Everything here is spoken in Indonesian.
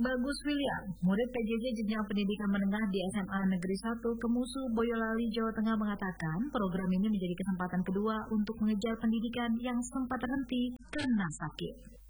Bagus William, murid PJJ jenjang pendidikan menengah di SMA Negeri 1 Kemusu, Boyolali, Jawa Tengah mengatakan program ini menjadi kesempatan kedua untuk mengejar pendidikan yang sempat terhenti karena sakit.